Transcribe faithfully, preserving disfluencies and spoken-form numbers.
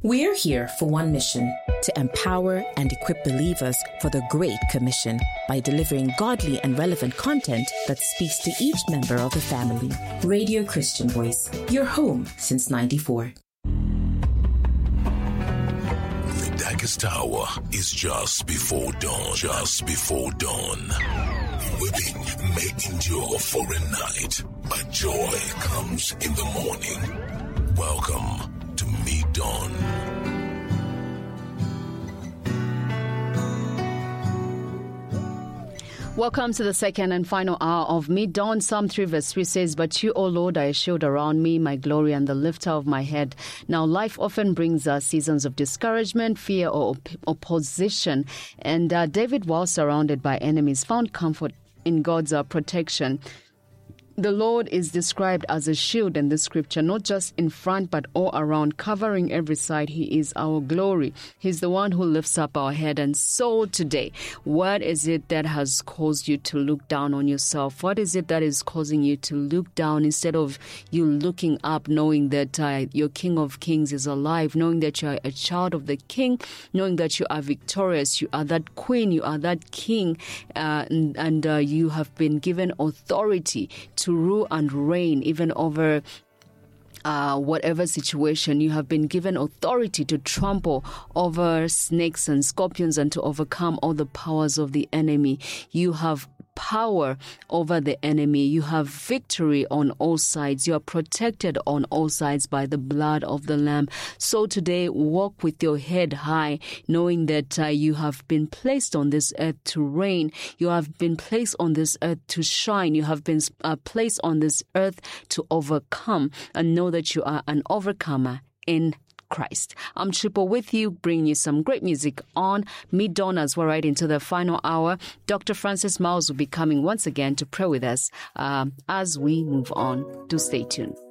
We're here for one mission: to empower and equip believers for the Great Commission by delivering godly and relevant content that speaks to each member of the family. Radio Christian Voice, your home since ninety-four. The darkest hour is just before dawn. Just before dawn. Weeping may endure for a night, but joy comes in the morning. Welcome to Meet Dawn. Welcome to the second and final hour of Meet Dawn. Psalm three verse three says, "But you, O Lord, are a shield around me, my glory and the lifter of my head." Now, life often brings us seasons of discouragement, fear, or op- opposition. And uh, David, while surrounded by enemies, found comfort in God's uh, protection. The Lord is described as a shield in the scripture, not just in front, but all around, covering every side. He is our glory. He's the one who lifts up our head. And so today, what is it that has caused you to look down on yourself? What is it that is causing you to look down instead of you looking up, knowing that uh, your King of Kings is alive, knowing that you are a child of the King, knowing that you are victorious, you are that queen, you are that king, uh, and, and uh, you have been given authority to rule and reign even over Uh, whatever situation. You have been given authority to trample over snakes and scorpions and to overcome all the powers of the enemy. You have power over the enemy. You have victory on all sides. You are protected on all sides by the blood of the Lamb. So today, walk with your head high, knowing that uh, you have been placed on this earth to reign. You have been placed on this earth to shine. You have been uh, placed on this earth to overcome, and know that you are an overcomer in Christ. I'm Triple with you, bringing you some great music on Meet Dawn as we're right into the final hour. Doctor Francis Miles will be coming once again to pray with us uh, as we move on. Do stay tuned.